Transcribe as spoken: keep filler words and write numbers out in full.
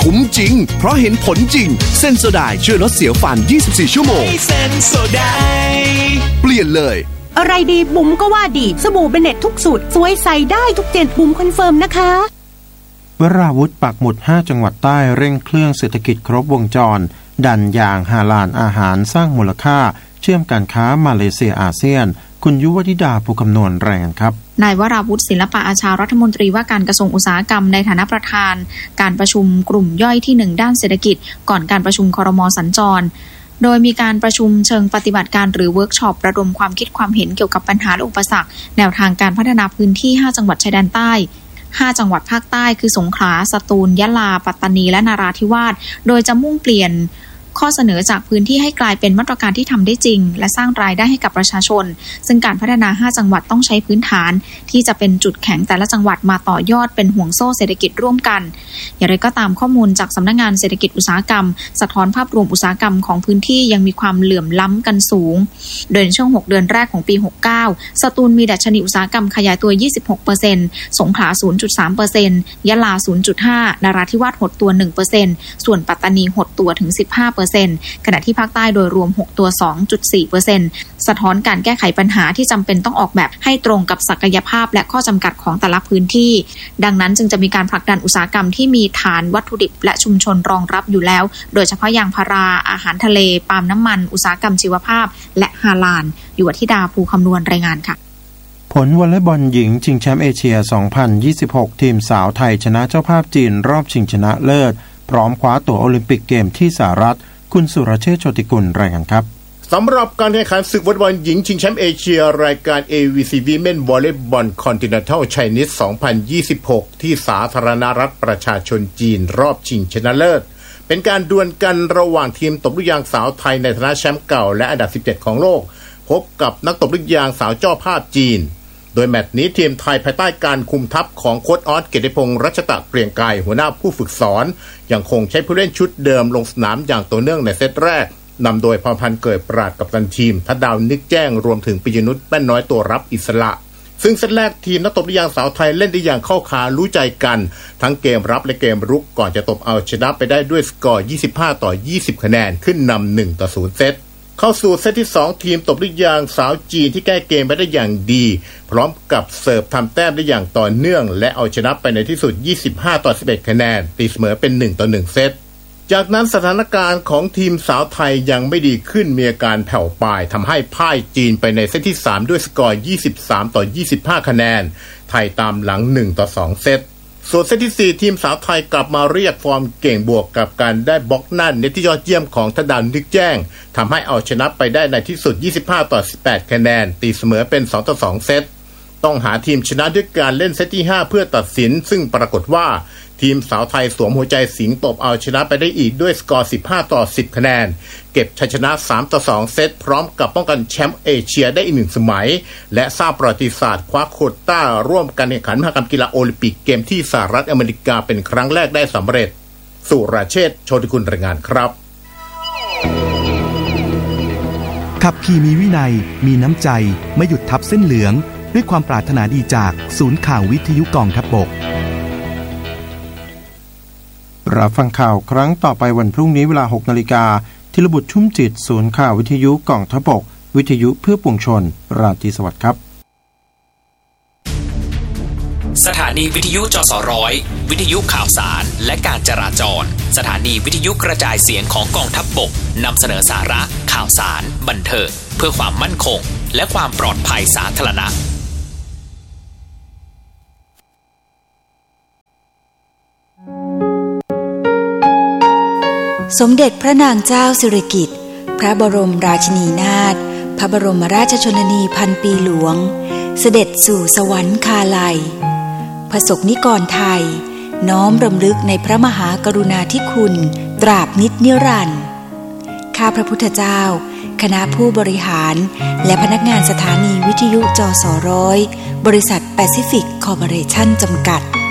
คุ้มจริงเพราะเห็นผลจริงเซนโซไดช่วยลดเสียวฟันยี่สิบสี่ชั่วโมงเซนโซไดเปลี่ยนเลยอะไรดีบุ๋มก็ว่าดีสบู่เบเน็ตทุกสูตรสวยใส่ได้ทุกเจนบุ๋มคอนเฟิร์มนะคะวราวุธปักหมุดห้าจังหวัดใต้เร่งเครื่องเศรษฐกิจครบวงจรดันอย่างฮาลาลอาหารสร้างมูลค่าเชื่อมการค้ามาเลเซียอาเซียนคุณยุวธิดาผู้คำนวณรายงานครับนายวราวุธศิลปะอาชารัฐมนตรีว่าการกระทรวงอุตสาหกรรมในฐานะประธานการประชุมกลุ่มย่อยที่หนึ่งด้านเศรษฐกิจก่อนการประชุมครม.สัญจรโดยมีการประชุมเชิงปฏิบัติการหรือเวิร์กช็อประดมความคิดความเห็นเกี่ยวกับปัญหาและอุปสรรคแนวทางการพัฒนาพื้นที่ห้าจังหวัดชายแดนใต้ห้าจังหวัดภาคใต้คือสงขลาสตูลยะลาปัตตานีและนราธิวาสโดยจะมุ่งเปลี่ยนข้อเสนอจากพื้นที่ให้กลายเป็นมาตรการที่ทำได้จริงและสร้างรายได้ให้กับประชาชนซึ่งการพัฒนาห้าจังหวัดต้องใช้พื้นฐานที่จะเป็นจุดแข็งแต่ละจังหวัดมาต่อยอดเป็นห่วงโซ่เศรษฐกิจร่วมกันอย่างไรก็ตามข้อมูลจากสำนักงานเศรษฐกิจอุตสาหกรรมสะท้อนภาพรวมอุตสาหกรรมของพื้นที่ยังมีความเหลื่อมล้ำกันสูงโดยในช่วงหกเดือนแรกของปีหกสิบเก้าสตูลมีดัชนีอุตสาหกรรมขยายตัว ยี่สิบหกเปอร์เซ็นต์ สงขลา ศูนย์จุดสามเปอร์เซ็นต์ ยะลา ศูนย์จุดห้า นราธิวาสหดตัว หนึ่งเปอร์เซ็นต์ ส่วนปัตตานีหดตัวถึง สิบห้าเปอร์เซ็นต์ ขณะที่ภาคใต้โดยรวมหกตัว สองจุดสี่เปอร์เซ็นต์ สะท้อนการแก้ไขปัญหาที่จำเป็นต้องออกแบบให้ตรงกับศักยภาพและข้อจำกัดของแต่ละพื้นที่ดังนั้นจึงจะมีการผลักดันอุตสาหกรรมที่มีฐานวัตถุดิบและชุมชนรองรับอยู่แล้วโดยเฉพาะยางพาราอาหารทะเลปาล์มน้ำมันอุตสาหกรรมชีวภาพและฮาลาลอยู่วธิดาภูคำนวณรายงานค่ะผลวอลเลย์บอลหญิงชิงแชมป์เอเชียสองพันยี่สิบหกทีมสาวไทยชนะเจ้าภาพจีนรอบชิงชนะเลิศพร้อมคว้าตั๋วโอลิมปิกเกมที่สหรัฐคุณสุรเชษฐ์โชติกุลรายงานครับสำหรับการแข่งขันศึกวอลเลย์บอลหญิงชิงแชมป์เอเชียรายการ เอ วี ซี Women Volleyball Continental Chinese สองพันยี่สิบหกที่สาธารณรัฐประชาชนจีนรอบชิงชนะเลิศเป็นการดวลกันระหว่างทีมตบลูกยางสาวไทยในฐานะแชมป์เก่าและอันดับสิบเจ็ดของโลกพบกับนักตบลูกยางสาวเจ้าภาพจีนโดยแมตช์นี้ทีมไทยภายใต้การคุมทัพของโค้ชออสเกียรติพงษ์รัชตะเกรียงไกรหัวหน้าผู้ฝึกสอนยังคงใช้ผู้เล่นชุดเดิมลงสนามอย่างต่อเนื่องในเซตแรกนำโดยพรพันธ์เกิดปราดกัปตันทีมทัดดาวนึกแจ้งรวมถึงปิยนุชแป้นน้อยตัวรับอิสระซึ่งเซตแรกทีมนักตบลูกยางสาวไทยเล่นได้อย่างเข้าขารู้ใจกันทั้งเกมรับและเกมรุกก่อนจะตบเอาชนะไปได้ด้วยสกอร์ยี่สิบห้าต่อยี่สิบคะแนนขึ้นนำหนึ่งต่อศูนย์เซตเข้าสู่เซตที่สองทีมตบลูกยางสาวจีนที่แก้เกมไปได้อย่างดีพร้อมกับเสิร์ฟทำแต้มได้อย่างต่อเนื่องและเอาชนะไปในที่สุดยี่สิบห้าต่อสิบเอ็ดคะแนนตีเสมอเป็นหนึ่งต่อหนึ่งเซตจากนั้นสถานการณ์ของทีมสาวไทยยังไม่ดีขึ้นมีอาการแผ่วปลายทำให้พ่ายจีนไปในเซตที่สามด้วยสกอร์ยี่สิบสามต่อยี่สิบห้าคะแนนไทยตามหลังหนึ่งต่อสองเซตส่วนเซตที่สี่ทีมสาวไทยกลับมาเรียกฟอร์มเก่งบวกกับการได้บล็อกนั่นเน็ตที่ยอดเยี่ยมของทัดดาวนึกแจ้งทำให้เอาชนะไปได้ในที่สุดยี่สิบห้าต่อสิบแปดคะแนนตีเสมอเป็นสองต่อสองเซตต้องหาทีมชนะด้วยการเล่นเซตที่ห้าเพื่อตัดสินซึ่งปรากฏว่าทีมสาวไทยสวมหัวใจสิงห์ตบเอาชนะไปได้อีกด้วยสกอร์สิบห้าต่อสิบคะแนนเก็บชัยชนะสามต่อสองเซตพร้อมกับป้องกันแชมป์เอเชียได้อีกหนึ่งสมัยและสร้างประวัติศาสตร์คว้าโควต้าร่วมการแข่งขันมหกรรมกีฬาโอลิมปิกเกมที่สหรัฐอเมริกาเป็นครั้งแรกได้สำเร็จสุรเชษฐ์โชติกุลรายงานครับขับขี่มีวินัยมีน้ำใจไม่หยุดทับเส้นเหลืองด้วยความปรารถนาดีจากศูนย์ข่าววิทยุกองทัพบกรับฟังข่าวครั้งต่อไปวันพรุ่งนี้เวลา หกนาฬิกา ธีรบุตรชุ่มจิตศูนย์ข่าววิทยุกองทัพบกวิทยุเพื่อปวงชนราตรีสวัสดิ์ครับสถานีวิทยุจสร้อยวิทยุข่าวสารและการจราจรสถานีวิทยุกระจายเสียงของกองทัพบกนำเสนอสาระข่าวสารบันเทิงเพื่อความมั่นคงและความปลอดภัยสาธารณะสมเด็จพระนางเจ้าสิริกิติ์พระบรมราชินีนาถพระบรมราชชนนีพันปีหลวงเสด็จสู่สวรรคาลัยประสบนิกรไทยน้อมรำลึกในพระมหากรุณาธิคุณตราบนิจนิรันดร์ข้าพระพุทธเจ้าคณะผู้บริหารและพนักงานสถานีวิทยุจสร้อยบริษัทแปซิฟิกคอร์ปอเรชั่นจำกัด